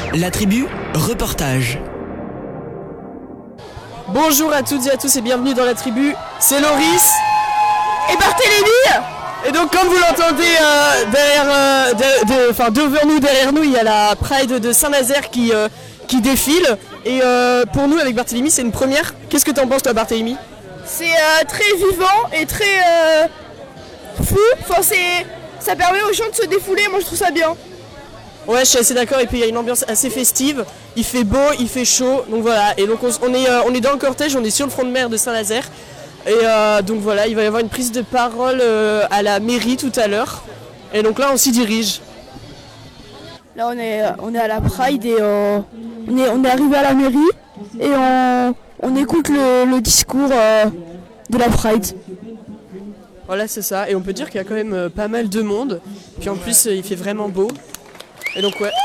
La tribu, reportage. Bonjour à toutes et à tous et bienvenue dans la tribu, c'est Loris et Barthélémy. Et donc comme vous l'entendez devant nous, derrière nous, il y a la Pride de Saint-Nazaire qui défile. Et pour nous avec Barthélémy c'est une première. Qu'est-ce que t'en penses toi Barthélémy? C'est très vivant et très fou, enfin, ça permet aux gens de se défouler, moi je trouve ça bien. Ouais, je suis assez d'accord, et puis il y a une ambiance assez festive, il fait beau, il fait chaud, donc voilà, et donc on est dans le cortège, on est sur le front de mer de Saint-Nazaire, et donc voilà, il va y avoir une prise de parole à la mairie tout à l'heure, et donc là on s'y dirige. Là on est à la Pride et on est arrivé à la mairie et on écoute le discours de la Pride. Voilà, c'est ça, et on peut dire qu'il y a quand même pas mal de monde, puis en plus il fait vraiment beau. Et donc ouais.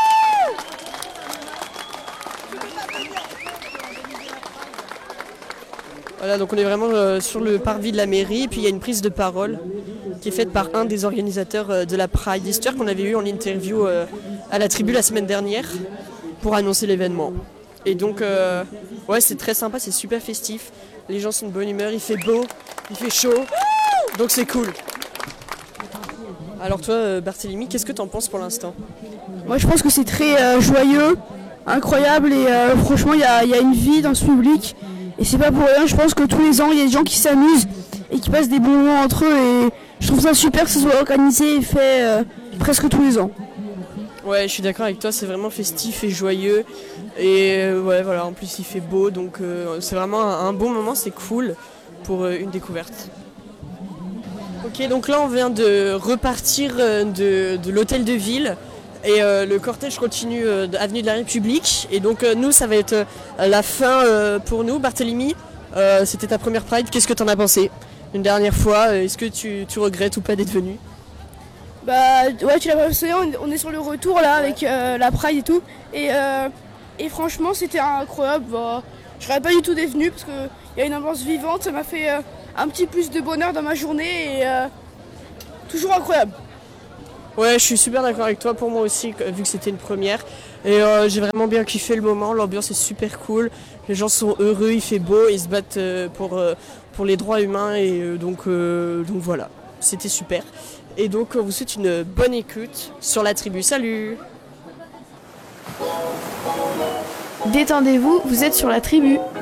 Voilà, donc on est vraiment sur le parvis de la mairie, et puis il y a une prise de parole qui est faite par un des organisateurs de la Pride Easter qu'on avait eu en interview à la tribu la semaine dernière pour annoncer l'événement. Et donc ouais, c'est très sympa, c'est super festif, les gens sont de bonne humeur, il fait beau, il fait chaud, donc c'est cool. Alors toi Barthélémy, qu'est-ce que t'en penses pour l'instant? Moi je pense que c'est très joyeux, incroyable et franchement il y a une vie dans ce public et c'est pas pour rien, je pense que tous les ans il y a des gens qui s'amusent et qui passent des bons moments entre eux et je trouve ça super que ce soit organisé et fait presque tous les ans. Ouais, je suis d'accord avec toi, c'est vraiment festif et joyeux et ouais voilà, en plus il fait beau donc c'est vraiment un bon moment, c'est cool pour une découverte. Ok, donc là on vient de repartir de l'hôtel de ville et le cortège continue avenue de la République et donc nous ça va être la fin pour nous. Barthélémy, c'était ta première Pride, qu'est-ce que t'en as pensé une dernière fois, est-ce que tu regrettes ou pas d'être venu? Bah ouais, tu l'as pas mentionné, on est sur le retour là avec la Pride et tout et franchement c'était incroyable, bah, je serais pas du tout d'être venu parce qu'il y a une ambiance vivante, ça m'a fait un petit plus de bonheur dans ma journée et toujours incroyable. Ouais, je suis super d'accord avec toi, pour moi aussi, vu que c'était une première. Et j'ai vraiment bien kiffé le moment, l'ambiance est super cool, les gens sont heureux, il fait beau, ils se battent pour les droits humains et donc voilà, c'était super. Et donc on vous souhaite une bonne écoute sur la tribu, salut! Détendez-vous, vous êtes sur la tribu.